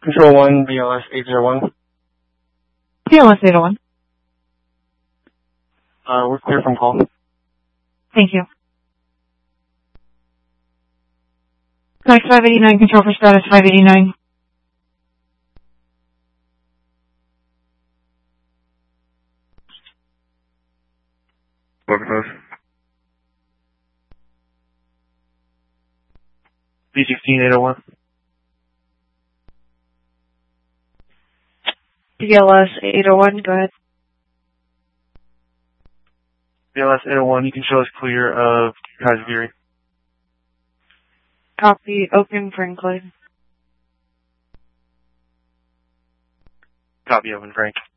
Control 1, BLS 801. BLS 801. We're clear from call. Thank you. Next 589, control for status 589. Welcome, close. B16 801. BLS 801, go ahead. BLS 801, you can show us clear of Kaiser Fury. Copy, open Franklin. Copy, open Frank.